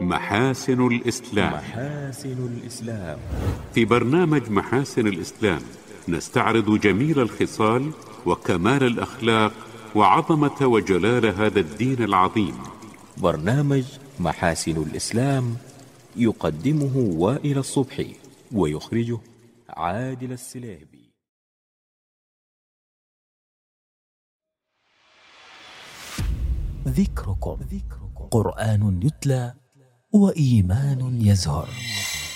محاسن الإسلام. محاسن الإسلام. في برنامج محاسن الإسلام نستعرض جميل الخصال وكمال الأخلاق وعظمة وجلال هذا الدين العظيم. برنامج محاسن الإسلام يقدمه وائل الصبحي ويخرجه عادل السليبي. ذكركم قرآن يتلى وإيمان يزهر.